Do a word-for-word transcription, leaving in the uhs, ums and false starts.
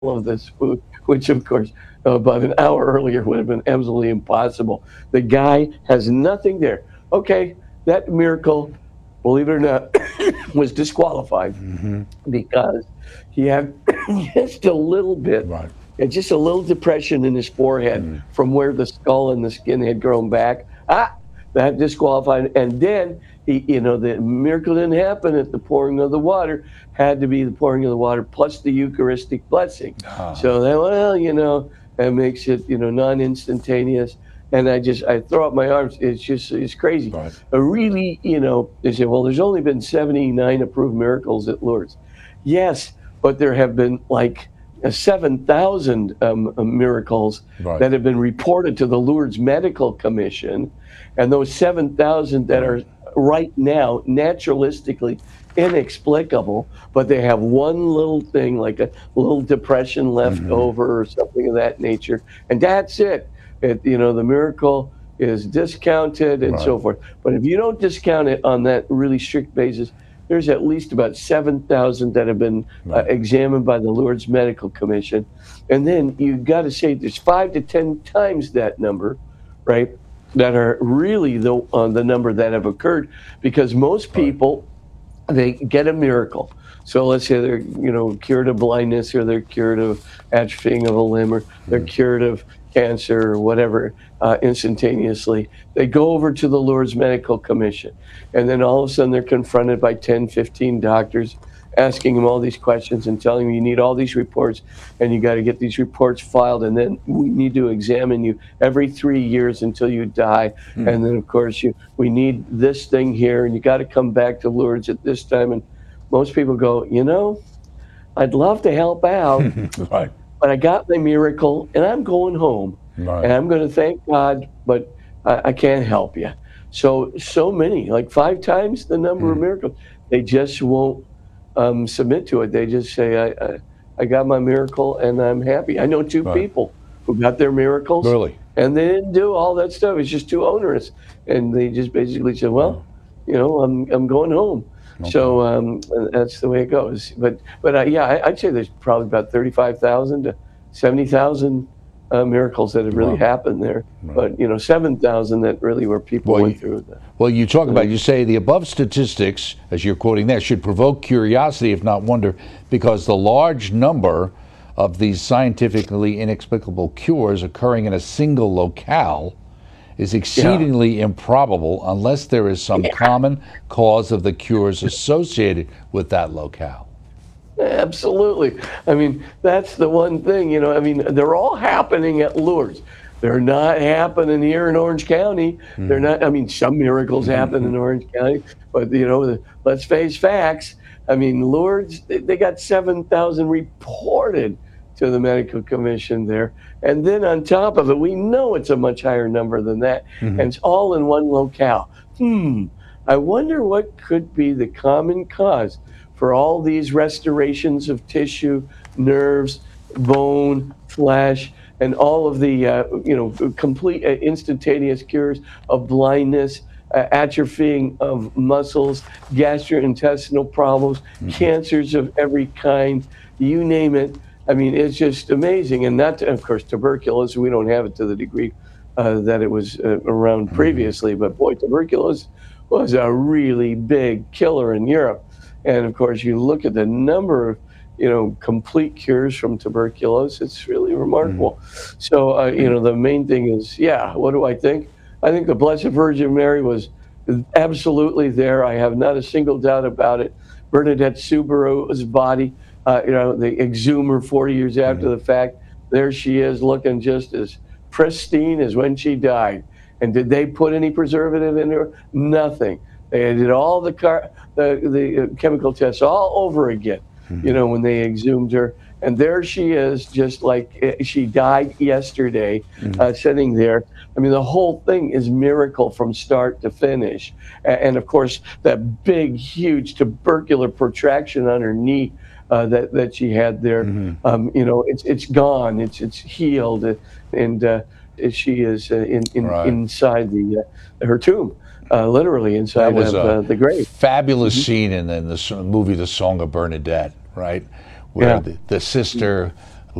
of this food, which of course, uh, about an hour earlier would have been absolutely impossible. The guy has nothing there. Okay, that miracle, believe it or not, was disqualified Mm-hmm. because he had just a little bit, Right. uh, just a little depression in his forehead Mm. from where the skull and the skin had grown back. Ah, that disqualified. And then he, you know, the miracle didn't happen at the pouring of the water. Had to be the pouring of the water plus the Eucharistic blessing. Ah. So then, well, you know, that makes it, you know, non-instantaneous. And I just, I throw up my arms. It's just, it's crazy. Right. A really, you know, they say, well, there's only been seventy-nine approved miracles at Lourdes. Yes, but there have been like uh, seven thousand um, uh, miracles Right. that have been reported to the Lourdes Medical Commission. And those seven thousand that are right now naturalistically inexplicable, but they have one little thing like a little depression left Mhm. over or something of that nature. And that's it. It, you know, the miracle is discounted and so Right. forth. But if you don't discount it on that really strict basis, there's at least about seven thousand that have been uh, Right. examined by the Lourdes Medical Commission. And then you got to say there's five to ten times that number, right, that are really the, uh, the number that have occurred, because most Right. people, they get a miracle. So let's say they're, you know, cured of blindness, or they're cured of atrophying of a limb, or they're Mhm. cured of cancer or whatever, uh, instantaneously. They go over to the Lourdes Medical Commission, and then all of a sudden they're confronted by ten, fifteen doctors asking them all these questions and telling them you need all these reports, and you got to get these reports filed, and then we need to examine you every three years until you die. Hmm. And then of course you we need this thing here, and you got to come back to Lourdes at this time. And most people go, you know, I'd love to help out, Right. but I got my miracle and I'm going home, Right. and I'm going to thank God, but I, I can't help you. So, so many, like five times the number of Mm. miracles, they just won't um, submit to it. They just say, I, I, I got my miracle and I'm happy. I know two Right. people who got their miracles Really? and they didn't do all that stuff. It's just too onerous. And they just basically said, well, you know, I'm, I'm going home. So um, that's the way it goes. But but uh, yeah, I, I'd say there's probably about thirty-five thousand to seventy thousand uh, miracles that have really Wow. happened there. Right. But you know, seven thousand that really were people Well, went you- through that. Well, you talk about, you say the above statistics, as you're quoting there, should provoke curiosity, if not wonder, because the large number of these scientifically inexplicable cures occurring in a single locale is exceedingly improbable unless there is some common cause of the cures associated with that locale. Absolutely. I mean, that's the one thing, you know, I mean, they're all happening at Lourdes. They're not happening here in Orange County. They're not, I mean, some miracles happen in Orange County, but, you know, the, let's face facts. I mean, Lourdes, they, they got seven thousand reported to the Medical Commission there. And then on top of it, we know it's a much higher number than that. Mhm. And it's all in one locale. Hmm. I wonder what could be the common cause for all these restorations of tissue, nerves, bone, flesh, and all of the, uh, you know, complete uh, instantaneous cures of blindness, uh, atrophying of muscles, gastrointestinal problems, cancers of every kind, you name it. I mean, it's just amazing. And not, to, of course, tuberculosis, we don't have it to the degree uh, that it was uh, around previously, but boy, tuberculosis was a really big killer in Europe. And of course, you look at the number of, you know, complete cures from tuberculosis, it's really remarkable. So, uh, you know, the main thing is, yeah, what do I think? I think the Blessed Virgin Mary was absolutely there. I have not a single doubt about it. Bernadette Soubirous' body, uh, you know, they exhumed her forty years after the fact. There she is, looking just as pristine as when she died. And did they put any preservative in her? Nothing. They did all the car, the, the uh, chemical tests all over again, you know, when they exhumed her. And there she is, just like uh, she died yesterday, uh, sitting there. I mean, the whole thing is miracle from start to finish. A- And of course, that big, huge tubercular protraction on her knee uh, that that she had there, um, you know, it's it's gone, it's it's healed, uh, and uh, she is uh, in, in Right. inside the uh, her tomb, uh, literally inside That was of a uh, the grave. fabulous scene in, in the s- movie The Song of Bernadette, right? Where Yeah. the, the sister